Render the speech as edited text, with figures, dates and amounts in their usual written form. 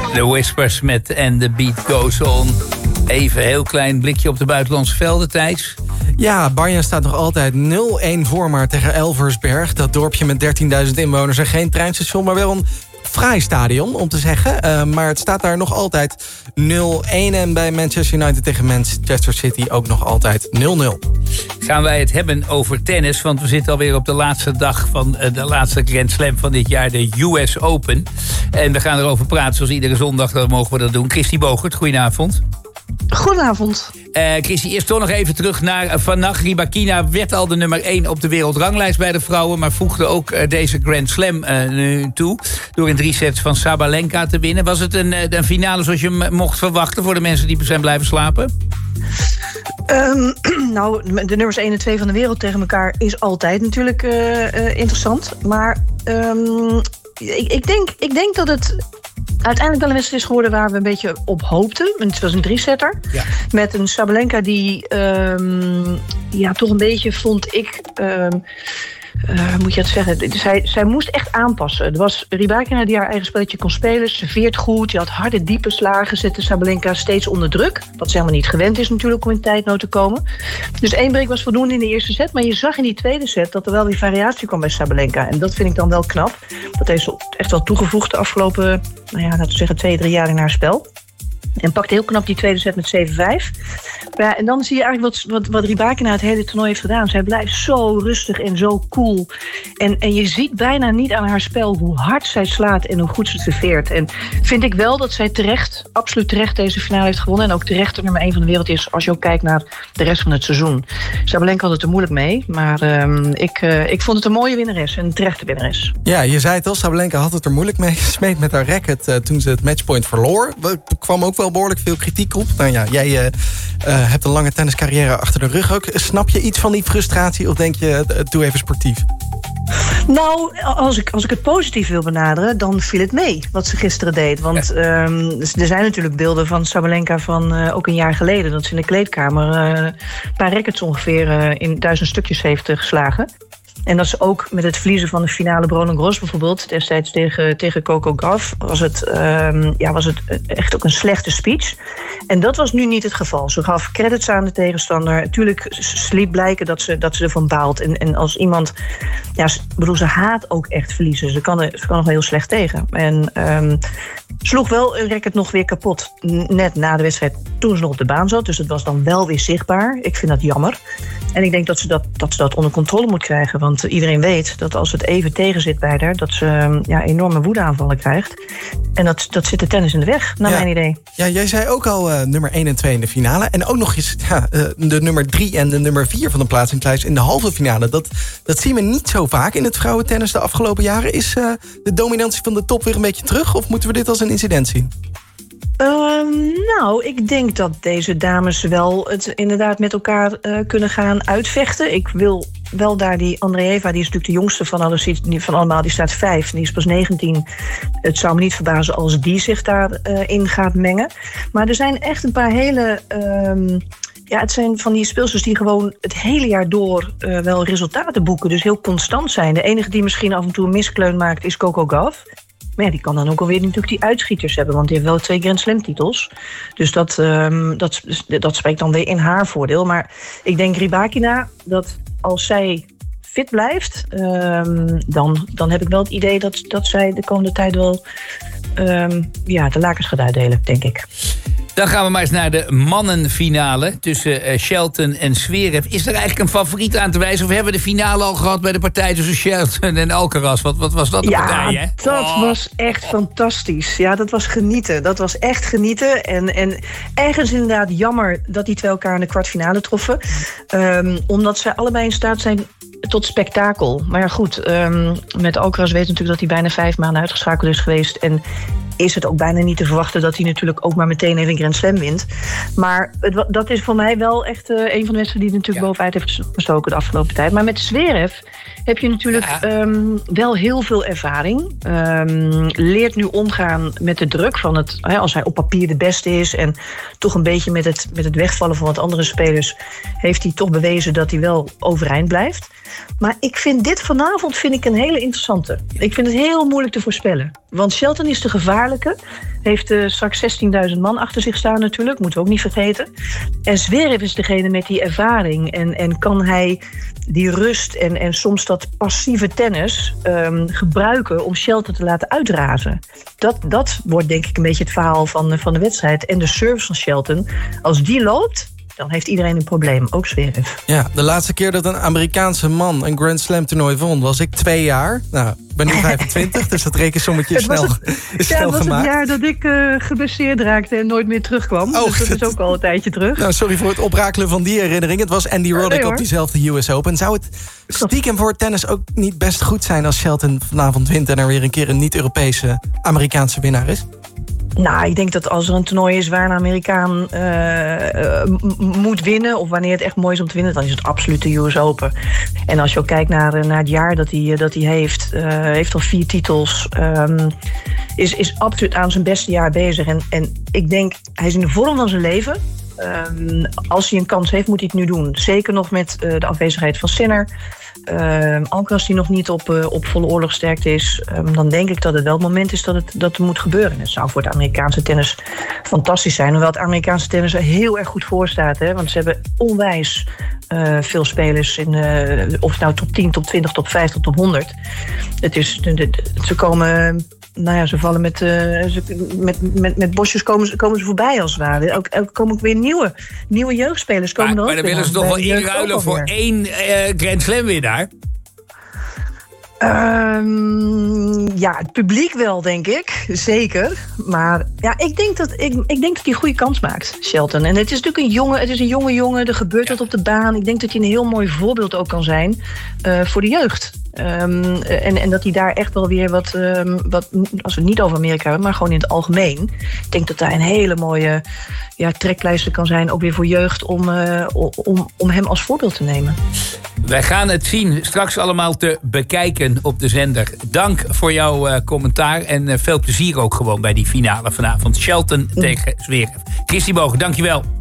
The Whispers met And The Beat Goes On. Even een heel klein blikje op de buitenlandse velden, Thijs. Ja, Bayern staat nog altijd 0-1 voor maar tegen Elversberg. Dat dorpje met 13.000 inwoners en geen treinstation, maar wel een fraai stadion, om te zeggen. Maar het staat daar nog altijd 0-1. En bij Manchester United tegen Manchester City ook nog altijd 0-0. Gaan wij het hebben over tennis, want we zitten alweer op de laatste dag van de laatste Grand Slam van dit jaar, de US Open. En we gaan erover praten, zoals iedere zondag, dan mogen we dat doen. Christy Bogert, goedenavond. Goedenavond. Christy, eerst toch nog even terug naar vannacht. Rybakina werd al de nummer 1 op de wereldranglijst bij de vrouwen, maar voegde ook deze Grand Slam nu toe door in 3 sets van Sabalenka te winnen. Was het een finale zoals je mocht verwachten voor de mensen die zijn blijven slapen? Nou, de nummers 1 en 2 van de wereld tegen elkaar is altijd natuurlijk interessant. Maar ik denk dat het uiteindelijk wel een wedstrijd is geworden waar we een beetje op hoopten. Het was een 3-setter. Ja. Met een Sabalenka die toch een beetje, vond ik, moet je het zeggen, zij moest echt aanpassen. Het was Rybakina die haar eigen spelletje kon spelen. Serveert goed, die had harde, diepe slagen. Zette Sabalenka steeds onder druk. Wat ze helemaal niet gewend is natuurlijk om in tijdnood te komen. Dus 1 break was voldoende in de eerste set. Maar je zag in die tweede set dat er wel weer variatie kwam bij Sabalenka. En dat vind ik dan wel knap. Dat heeft ze echt wel toegevoegd de afgelopen, laten we zeggen, 2-3 jaar in haar spel. En pakte heel knap die tweede set met 7-5. Ja, en dan zie je eigenlijk wat Rybakina het hele toernooi heeft gedaan. Zij blijft zo rustig en zo cool. En je ziet bijna niet aan haar spel hoe hard zij slaat en hoe goed ze serveert. En vind ik wel dat zij absoluut terecht deze finale heeft gewonnen. En ook terecht de nummer 1 van de wereld is als je ook kijkt naar de rest van het seizoen. Sabalenka had het er moeilijk mee. Maar ik vond het een mooie winnares en een terechte winnares. Ja, je zei het al, Sabalenka had het er moeilijk mee. Gesmeed met haar racket toen ze het matchpoint verloor. Er kwam ook wel behoorlijk veel kritiek op. Nou ja, jij hebt een lange tenniscarrière achter de rug ook. Snap je iets van die frustratie of denk je, doe even sportief? Nou, als ik het positief wil benaderen, dan viel het mee wat ze gisteren deed. Want er zijn natuurlijk beelden van Sabalenka van ook een jaar geleden, dat ze in de kleedkamer een paar rackets ongeveer in 1000 stukjes heeft geslagen. En dat ze ook met het verliezen van de finale Roland Garros bijvoorbeeld, destijds tegen Coco Gauff, was het echt ook een slechte speech. En dat was nu niet het geval. Ze gaf credits aan de tegenstander. Natuurlijk liet blijken dat ze ervan baalt. En als iemand, ze haat ook echt verliezen. Ze kan er nog heel slecht tegen. En sloeg wel een racket nog weer kapot. Net na de wedstrijd toen ze nog op de baan zat. Dus het was dan wel weer zichtbaar. Ik vind dat jammer. En ik denk dat ze dat onder controle moet krijgen. Want iedereen weet dat als het even tegen zit bij haar, dat ze enorme woedeaanvallen krijgt. En dat zit de tennis in de weg, naar mijn idee. Ja, jij zei ook al nummer 1 en 2 in de finale. En ook nog eens de nummer 3 en de nummer 4 van de plaatsingslijst in de halve finale. Dat zien we niet zo vaak in het vrouwentennis de afgelopen jaren. Is de dominantie van de top weer een beetje terug? Of moeten we dit als een incident zien? Ik denk dat deze dames wel het inderdaad met elkaar kunnen gaan uitvechten. Ik wil wel daar die Andreeva, die is natuurlijk de jongste van allemaal, die staat 5, die is pas 19. Het zou me niet verbazen als die zich daarin gaat mengen. Maar er zijn echt een paar hele het zijn van die speelsters die gewoon het hele jaar door wel resultaten boeken. Dus heel constant zijn. De enige die misschien af en toe een miskleun maakt is Coco Gauff. Maar ja, die kan dan ook alweer natuurlijk die uitschieters hebben. Want die heeft wel 2 Grand Slam titels. Dus dat spreekt dan weer in haar voordeel. Maar ik denk Rybakina, dat als zij fit blijft, dan heb ik wel het idee dat zij de komende tijd wel de lakens gaat uitdelen, denk ik. Dan gaan we maar eens naar de mannenfinale tussen Shelton en Zverev. Is er eigenlijk een favoriet aan te wijzen? Of hebben we de finale al gehad bij de partij tussen Shelton en Alcaraz? Wat was dat de partij, hè? Dat was echt fantastisch. Ja, dat was genieten. Dat was echt genieten. En ergens inderdaad jammer dat die 2 elkaar in de kwartfinale troffen. Omdat zij allebei in staat zijn tot spektakel. Maar ja, goed, met Alcaraz weet natuurlijk dat hij bijna 5 maanden uitgeschakeld is geweest. En is het ook bijna niet te verwachten dat hij natuurlijk ook maar meteen even een Grand Slam wint. Maar dat is voor mij wel echt een van de wedstrijden die natuurlijk bovenuit heeft gestoken de afgelopen tijd. Maar met Zverev heb je natuurlijk wel heel veel ervaring. Leert nu omgaan met de druk van het, als hij op papier de beste is en toch een beetje met het wegvallen van wat andere spelers, heeft hij toch bewezen dat hij wel overeind blijft. Maar ik vind dit vanavond een hele interessante. Ik vind het heel moeilijk te voorspellen. Want Shelton is de gevaarlijke. Heeft straks 16.000 man achter zich staan natuurlijk. Moeten we ook niet vergeten. En Zverev is degene met die ervaring. En kan hij die rust en soms dat passieve tennis gebruiken om Shelton te laten uitrazen. Dat wordt denk ik een beetje het verhaal van de wedstrijd. En de service van Shelton. Als die loopt, dan heeft iedereen een probleem, ook Zverev. Ja, de laatste keer dat een Amerikaanse man een Grand Slam toernooi won, was ik 2 jaar. Nou, ik ben nu 25, dus dat rekensommetje is snel gemaakt. Het was het jaar dat ik geblesseerd raakte en nooit meer terugkwam. Oh, dus dat is ook al een tijdje terug. Nou, sorry voor het oprakelen van die herinnering. Het was Andy Roddick op diezelfde US Open. Zou het stiekem voor tennis ook niet best goed zijn als Shelton vanavond wint en er weer een keer een niet-Europese Amerikaanse winnaar is? Nou, ik denk dat als er een toernooi is waar een Amerikaan moet winnen, of wanneer het echt mooi is om te winnen, dan is het absoluut de US Open. En als je ook kijkt naar het jaar dat hij heeft al 4 titels, is absoluut aan zijn beste jaar bezig. En ik denk, hij is in de vorm van zijn leven. Als hij een kans heeft, moet hij het nu doen. Zeker nog met de afwezigheid van Sinner. Alcaraz die nog niet op volle oorlogsterkte is, dan denk ik dat het wel het moment is dat het moet gebeuren. En het zou voor het Amerikaanse tennis fantastisch zijn. Hoewel het Amerikaanse tennis er heel erg goed voor staat. Hè? Want ze hebben onwijs veel spelers in, of het nou top 10, top 20, top 50, top 100. Ze komen. Nou ja, ze vallen met bosjes komen ze voorbij als het ware. Ook komen ook weer nieuwe jeugdspelers. Maar dan willen ze toch wel inruilen voor 1 Grand Slam winnaar? Ja, het publiek wel, denk ik. Zeker. Maar ja, ik denk dat hij een goede kans maakt, Shelton. En het is natuurlijk een jonge jongen. Er gebeurt wat op de baan. Ik denk dat hij een heel mooi voorbeeld ook kan zijn voor de jeugd. En dat hij daar echt wel weer wat, als we het niet over Amerika hebben, maar gewoon in het algemeen. Ik denk dat daar een hele mooie trekpleister kan zijn, ook weer voor jeugd, om hem als voorbeeld te nemen. Wij gaan het zien, straks allemaal te bekijken op de zender. Dank voor jouw commentaar en veel plezier ook gewoon bij die finale vanavond. Shelton tegen Zverev. Christy Bogen, dankjewel.